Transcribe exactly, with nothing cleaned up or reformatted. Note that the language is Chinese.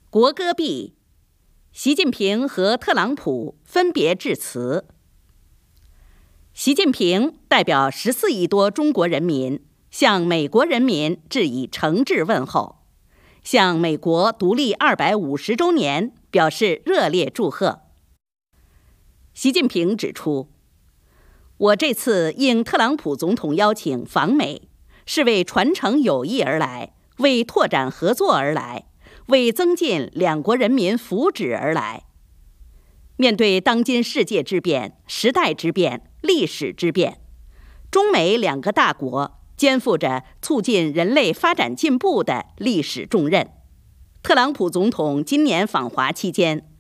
国歌毕，习近平和特朗普分别致辞。习近平代表十四亿多中国人民向美国人民致以诚挚问候，向美国独立二百五十周年表示热烈祝贺。习近平指出，我这次应特朗普总统邀请访美，是为传承友谊而来，为拓展合作而来，为增进两国人民福祉而来。面对当今世界之变、时代之变、历史之变，中美两个大国肩负着促进人类发展进步的历史重任。特朗普总统今年访华期间，